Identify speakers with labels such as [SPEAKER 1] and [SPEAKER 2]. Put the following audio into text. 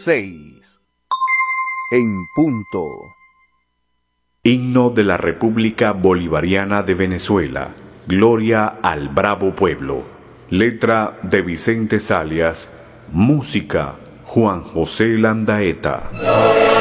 [SPEAKER 1] 6 en punto.
[SPEAKER 2] Himno de la República Bolivariana de Venezuela. Gloria al bravo pueblo. Letra de Vicente Zalias. Música Juan José Landaeta.